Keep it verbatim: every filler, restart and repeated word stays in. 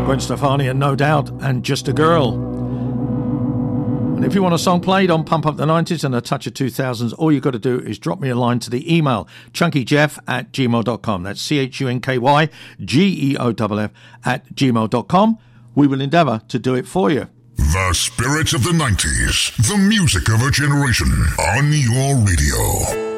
Gwen Stefani and No Doubt and Just a Girl. And if you want a song played on Pump Up the nineties and a touch of two thousands, all you've got to do is drop me a line to the email chunkyjeff at gmail dot com. That's C H U N K Y G E O F F at gmail dot com. We will endeavour to do it for you. The spirit of the nineties, the music of a generation, on your radio.